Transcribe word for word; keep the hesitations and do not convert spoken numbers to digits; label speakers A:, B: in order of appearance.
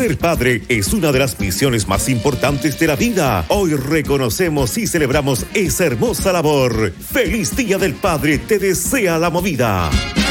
A: Ser padre es una de las misiones más importantes de la vida. Hoy reconocemos y celebramos esa hermosa labor. ¡Feliz Día del Padre! Te desea La Movida.